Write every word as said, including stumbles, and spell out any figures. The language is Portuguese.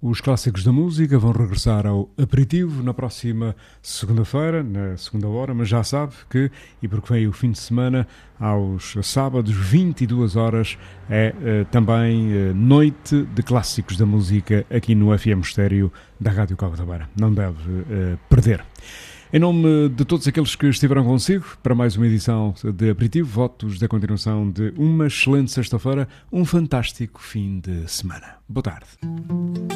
Os clássicos da música vão regressar ao aperitivo na próxima segunda-feira, na segunda hora, mas já sabe que, e porque vem o fim de semana, aos sábados, vinte e duas horas, é uh, também uh, noite de clássicos da música aqui no F M Estéreo da Rádio Cabo da Beira. Não deve uh, perder. Em nome de todos aqueles que estiveram consigo para mais uma edição de Aperitivo, votos da continuação de uma excelente sexta-feira, um fantástico fim de semana. Boa tarde.